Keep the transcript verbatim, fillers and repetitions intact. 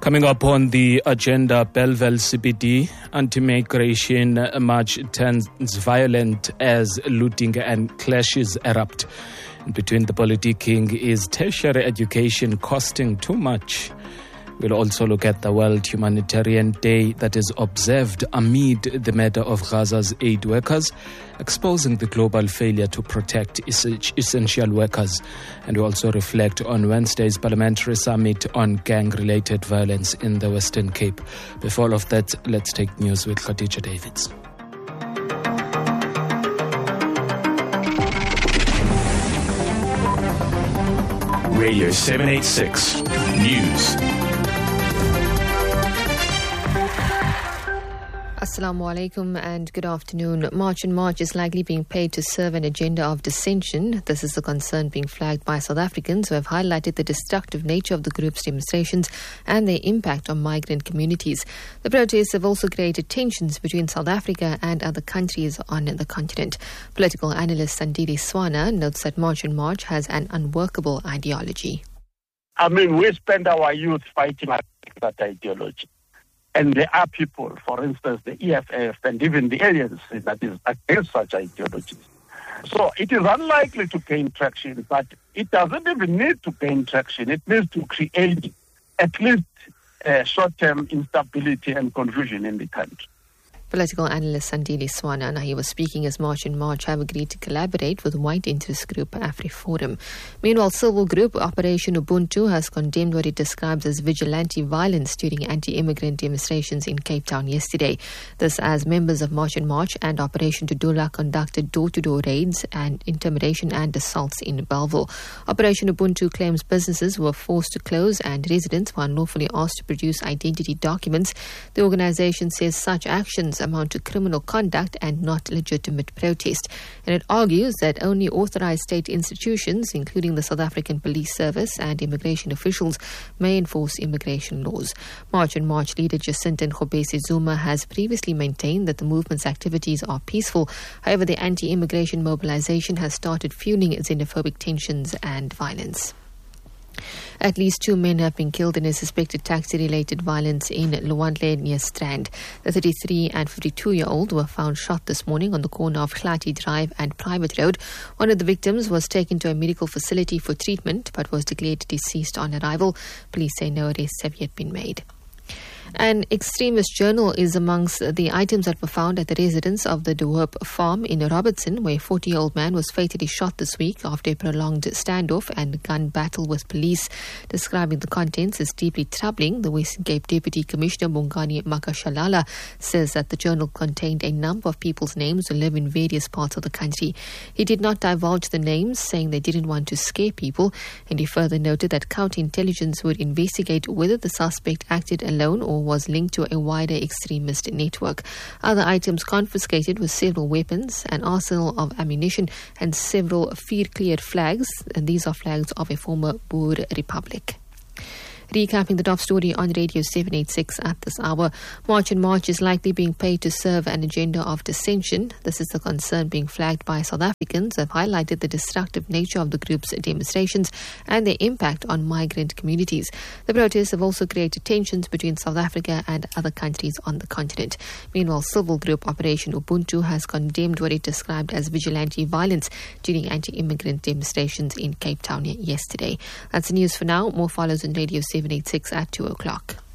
Coming up on the agenda, Bellville C B D, anti-migration march turns violent as looting and clashes erupt. Between the politicking, is tertiary education costing too much? We'll also look at the World Humanitarian Day that is observed amid the murder of Gaza's aid workers, exposing the global failure to protect essential workers. And we also reflect on Wednesday's parliamentary summit on gang-related violence in the Western Cape. Before all of that, let's take news with Khadija Davids. Radio seven eighty-six News. Assalamu alaikum and good afternoon. March and March is likely being paid to serve an agenda of dissension. This is the concern being flagged by South Africans who have highlighted the destructive nature of the group's demonstrations and their impact on migrant communities. The protests have also created tensions between South Africa and other countries on the continent. Political analyst Sandile Swana notes that March and March has an unworkable ideology. I mean, we spend our youth fighting that ideology. And there are people, for instance, the E F F and even the aliens that is against such ideologies. So it is unlikely to gain traction, but it doesn't even need to gain traction. It needs to create at least uh, short-term instability and confusion in the country. Political analyst Sandile Swana, now he was speaking as March and March have agreed to collaborate with white interest group AfriForum. Meanwhile, civil group Operation Ubuntu has condemned what it describes as vigilante violence during anti-immigrant demonstrations in Cape Town yesterday. This as members of March and March and Operation Tudula conducted door-to-door raids and intimidation and assaults in Bellville. Operation Ubuntu claims businesses were forced to close and residents were unlawfully asked to produce identity documents. The organisation says such actions amount to criminal conduct and not legitimate protest. And it argues that only authorised state institutions, including the South African Police Service and immigration officials, may enforce immigration laws. March and March leader Jacinta Nkobesi Zuma has previously maintained that the movement's activities are peaceful. However, the anti-immigration mobilisation has started fueling xenophobic tensions and violence. At least two men have been killed in a suspected taxi-related violence in Luandle near Strand. The thirty-three and fifty-two-year-old were found shot this morning on the corner of Klati Drive and Private Road. One of the victims was taken to a medical facility for treatment but was declared deceased on arrival. Police say no arrests have yet been made. An extremist journal is amongst the items that were found at the residence of the De Hoop farm in Robertson, where a forty-year-old man was fatally shot this week after a prolonged standoff and gun battle with police. Describing the contents as deeply troubling, the Western Cape Deputy Commissioner Bongani Makashalala says that the journal contained a number of people's names who live in various parts of the country. He did not divulge the names, saying they didn't want to scare people, and he further noted that counterintelligence would investigate whether the suspect acted alone or was linked to a wider extremist network. Other items confiscated were several weapons, an arsenal of ammunition, and several fear-cleared flags, and these are flags of a former Boer republic. Recapping the top story on Radio seven eighty-six at this hour, March and March is likely being paid to serve an agenda of dissension. This is the concern being flagged by South Africans who have highlighted the destructive nature of the group's demonstrations and their impact on migrant communities. The protests have also created tensions between South Africa and other countries on the continent. Meanwhile, civil group Operation Ubuntu has condemned what it described as vigilante violence during anti-immigrant demonstrations in Cape Town yesterday. That's the news for now. More follows on Radio seven eighty-six at two o'clock.